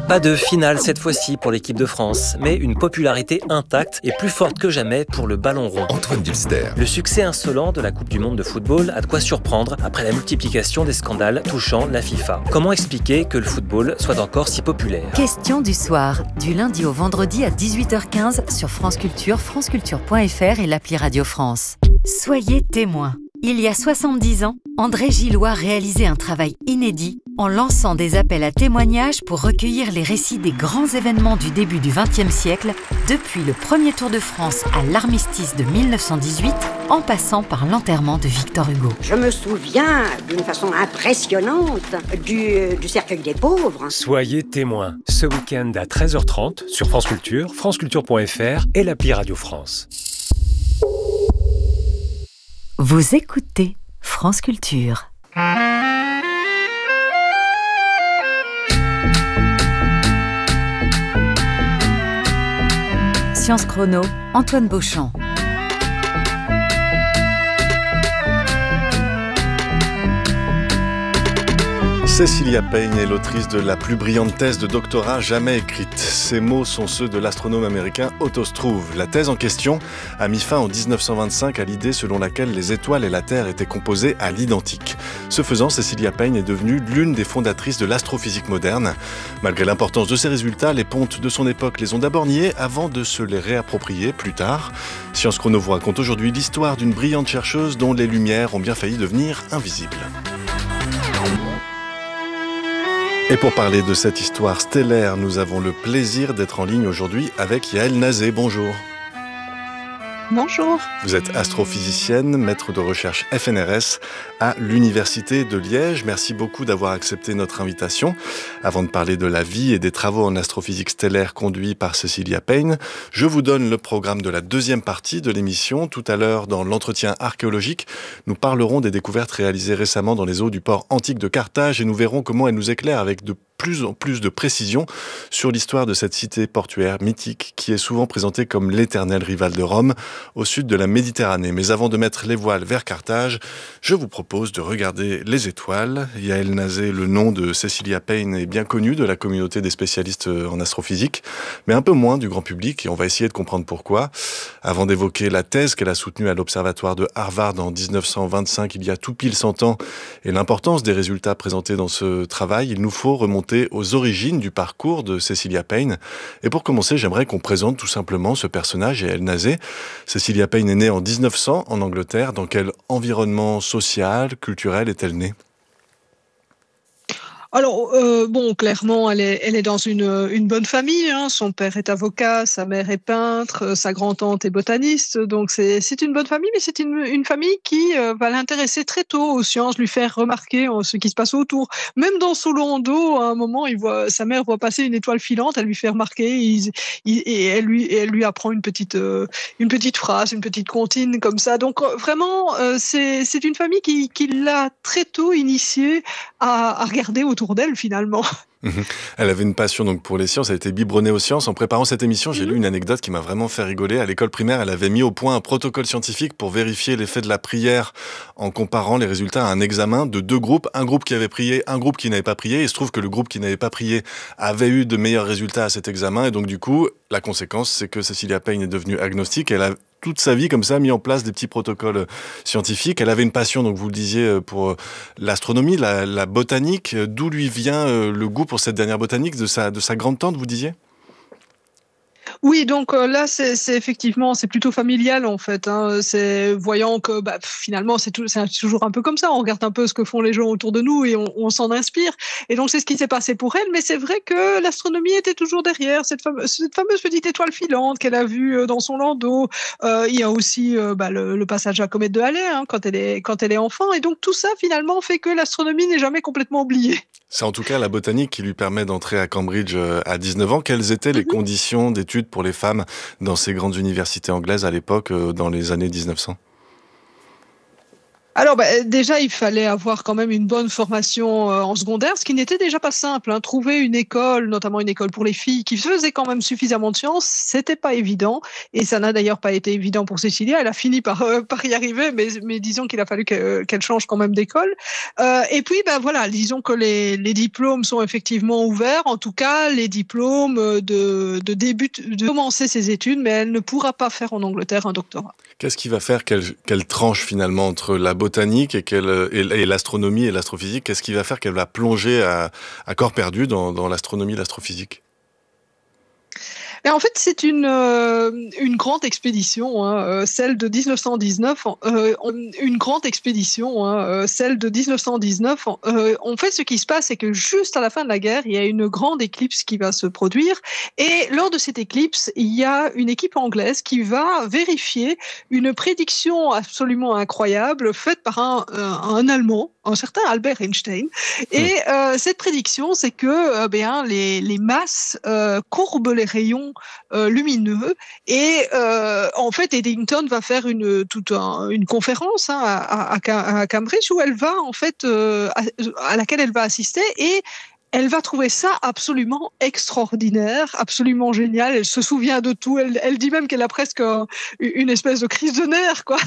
Pas de finale cette fois-ci pour l'équipe de France, mais une popularité intacte et plus forte que jamais pour le ballon rond. Antoine Dulster. Le succès insolent de la Coupe du Monde de football a de quoi surprendre après la multiplication des scandales touchant la FIFA. Comment expliquer que le football soit encore si populaire ? Question du soir, du lundi au vendredi à 18h15 sur France Culture, franceculture.fr et l'appli Radio France. Soyez témoins. Il y a 70 ans, André Gillois réalisait un travail inédit en lançant des appels à témoignages pour recueillir les récits des grands événements du début du XXe siècle, depuis le premier Tour de France à l'armistice de 1918, en passant par l'enterrement de Victor Hugo. Je me souviens d'une façon impressionnante du cercueil des pauvres. Soyez témoins, ce week-end à 13h30 sur France Culture, franceculture.fr et l'appli Radio France. Vous écoutez France Culture. Science Chrono, Antoine Beauchamp. Cecilia Payne est l'autrice de la plus brillante thèse de doctorat jamais écrite. Ces mots sont ceux de l'astronome américain Otto Struve. La thèse en question a mis fin en 1925 à l'idée selon laquelle les étoiles et la Terre étaient composées à l'identique. Ce faisant, Cecilia Payne est devenue l'une des fondatrices de l'astrophysique moderne. Malgré l'importance de ces résultats, les pontes de son époque les ont d'abord niés avant de se les réapproprier plus tard. Science Chrono vous raconte aujourd'hui l'histoire d'une brillante chercheuse dont les lumières ont bien failli devenir invisibles. Et pour parler de cette histoire stellaire, nous avons le plaisir d'être en ligne aujourd'hui avec Yaël Nazé. Bonjour. Bonjour. Vous êtes astrophysicienne, maître de recherche FNRS à l'Université de Liège. Merci beaucoup d'avoir accepté notre invitation. Avant de parler de la vie et des travaux en astrophysique stellaire conduits par Cecilia Payne, je vous donne le programme de la deuxième partie de l'émission. Tout à l'heure, dans l'entretien archéologique, nous parlerons des découvertes réalisées récemment dans les eaux du port antique de Carthage et nous verrons comment elles nous éclairent avec de plus en plus de précision sur l'histoire de cette cité portuaire mythique qui est souvent présentée comme l'éternel rival de Rome au sud de la Méditerranée. Mais avant de mettre les voiles vers Carthage, je vous propose de regarder les étoiles. Yaël Nazé, le nom de Cecilia Payne est bien connu de la communauté des spécialistes en astrophysique, mais un peu moins du grand public et on va essayer de comprendre pourquoi. Avant d'évoquer la thèse qu'elle a soutenue à l'Observatoire de Harvard en 1925, il y a tout pile 100 ans, et l'importance des résultats présentés dans ce travail, il nous faut remonter aux origines du parcours de Cecilia Payne. Et pour commencer, j'aimerais qu'on présente tout simplement ce personnage, Yaël Nazé. Cecilia Payne est née en 1900 en Angleterre. Dans quel environnement social, culturel est-elle née ? Alors, clairement, elle est dans une bonne famille. Hein. Son père est avocat, sa mère est peintre, sa grand-tante est botaniste. Donc, c'est une bonne famille, mais c'est une famille qui va l'intéresser très tôt aux sciences, lui faire remarquer ce qui se passe autour. Même dans son landau, à un moment, sa mère voit passer une étoile filante, elle lui fait remarquer et elle lui apprend une petite phrase, une petite comptine comme ça. Donc, vraiment, c'est une famille qui l'a très tôt initiée à regarder autour d'elle finalement. Elle avait une passion donc pour les sciences, elle était biberonnée aux sciences. En préparant cette émission, j'ai lu une anecdote qui m'a vraiment fait rigoler. À l'école primaire, elle avait mis au point un protocole scientifique pour vérifier l'effet de la prière en comparant les résultats à un examen de deux groupes. Un groupe qui avait prié, un groupe qui n'avait pas prié. Il se trouve que le groupe qui n'avait pas prié avait eu de meilleurs résultats à cet examen. Et donc du coup, la conséquence, c'est que Cecilia Payne est devenue agnostique. Elle a toute sa vie, comme ça, mis en place des petits protocoles scientifiques. Elle avait une passion, donc vous le disiez, pour l'astronomie, la botanique. D'où lui vient le goût pour cette dernière botanique, de sa grande-tante, vous disiez ? Oui, donc là, c'est effectivement, c'est plutôt familial en fait. Hein. C'est voyant que finalement, c'est toujours un peu comme ça. On regarde un peu ce que font les gens autour de nous et on s'en inspire. Et donc, c'est ce qui s'est passé pour elle. Mais c'est vrai que l'astronomie était toujours derrière cette fameuse petite étoile filante qu'elle a vue dans son landau. Il y a aussi le passage à la comète de Halley quand elle est enfant. Et donc, tout ça finalement fait que l'astronomie n'est jamais complètement oubliée. C'est en tout cas la botanique qui lui permet d'entrer à Cambridge à 19 ans. Quelles étaient les conditions d'études pour les femmes dans ces grandes universités anglaises à l'époque, dans les années 1900 ? Alors, déjà, il fallait avoir quand même une bonne formation en secondaire, ce qui n'était déjà pas simple, hein. Trouver une école, notamment une école pour les filles, qui faisait quand même suffisamment de sciences, c'était pas évident. Et ça n'a d'ailleurs pas été évident pour Cécilia. Elle a fini par y arriver, mais disons qu'il a fallu qu'elle change quand même d'école. Et puis, voilà, disons que les diplômes sont effectivement ouverts. En tout cas, les diplômes de commencer ses études, mais elle ne pourra pas faire en Angleterre un doctorat. Qu'est-ce qui va faire qu'elle tranche finalement entre la botanique et l'astronomie et l'astrophysique? Qu'est-ce qui va faire qu'elle va plonger à corps perdu dans l'astronomie et l'astrophysique? Et en fait, c'est une grande expédition, hein, celle de 1919. Une grande expédition, hein, celle de 1919. En fait, ce qui se passe, c'est que juste à la fin de la guerre, il y a une grande éclipse qui va se produire. Et lors de cette éclipse, il y a une équipe anglaise qui va vérifier une prédiction absolument incroyable faite par un Allemand, un certain Albert Einstein. Et cette prédiction, c'est que les masses courbent les rayons lumineux. Et en fait, Eddington va faire une conférence, hein, à Cambridge, où elle va en fait à laquelle elle va assister, et elle va trouver ça absolument extraordinaire, absolument génial. Elle se souvient de tout. Elle dit même qu'elle a presque une espèce de crise de nerfs, quoi.